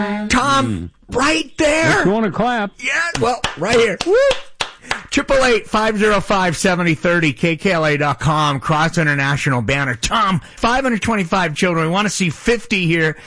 Tom, right there. You want to clap? Yeah, well, right here. Woo! 888-505-7030, KKLA.com, Cross International banner. Tom, 525 children. We want to see 50 here